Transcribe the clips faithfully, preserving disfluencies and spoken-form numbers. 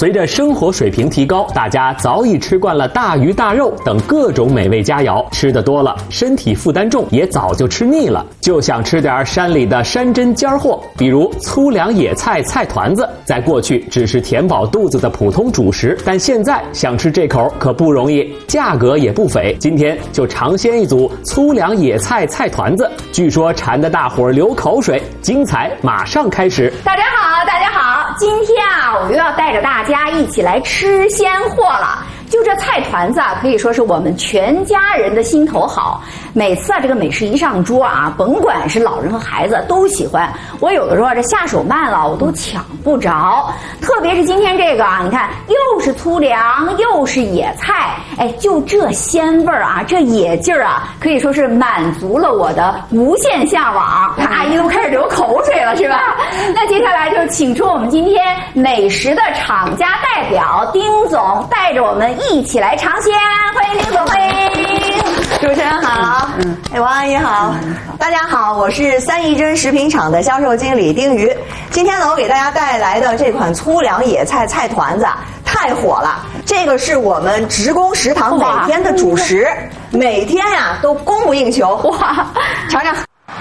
随着生活水平提高，大家早已吃惯了大鱼大肉等各种美味佳肴，吃得多了，身体负担重，也早就吃腻了，就想吃点山里的山珍尖货，比如粗粮野菜菜团子。在过去只是填饱肚子的普通主食，但现在想吃这口可不容易，价格也不菲。今天就尝鲜一组粗粮野菜菜团子，据说馋得大伙儿流口水，精彩马上开始。 大家好，大家好，今天啊，我又要带着大家一起来吃鲜货了。就这菜团子啊，可以说是我们全家人的心头好。每次啊，这个美食一上桌啊，甭管是老人和孩子都喜欢。我有的时候这下手慢了，我都抢不着。特别是今天这个啊，你看又是粗粮又是野菜，哎，就这鲜味儿啊，这野劲儿啊，可以说是满足了我的无限向往。看阿姨都开始流口水了，是吧？那接下来就请出我们今天美食的厂家代表丁总，带着我们一起来尝鲜。欢迎丁总，欢迎主持人好，嗯，哎，王阿姨好，嗯、大家好，我是三义珍食品厂的销售经理丁瑜。今天呢，我给大家带来的这款粗粮野菜菜团子太火了，这个是我们职工食堂每天的主食，每天呀、啊、都供不应求。哇，尝尝。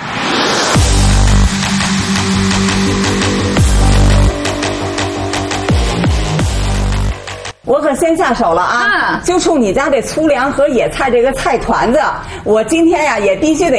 我可先下手了啊！就冲你家这粗粮和野菜这个菜团子，我今天呀也必须得